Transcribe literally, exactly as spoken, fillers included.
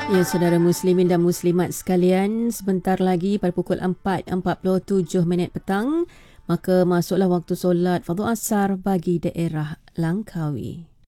Ya, saudara muslimin dan muslimat sekalian, sebentar lagi pada pukul empat empat puluh tujuh minit petang, maka masuklah waktu solat fardu asar bagi daerah Langkawi.